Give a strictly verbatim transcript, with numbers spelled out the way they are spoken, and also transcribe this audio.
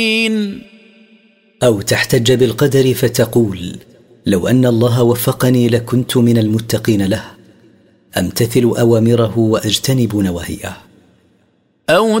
أو تحتج بالقدر فتقول: لو أن الله وفقني لكنت من المتقين له، أمتثل أوامره وأجتنب نواهيه. أو